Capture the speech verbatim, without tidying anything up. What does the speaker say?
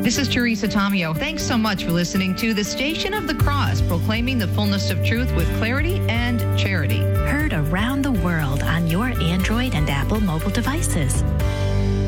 This is Teresa Tomeo. Thanks so much for listening to the Station of the Cross, proclaiming the fullness of truth with clarity and charity. Heard around the world on your Android and Apple mobile devices.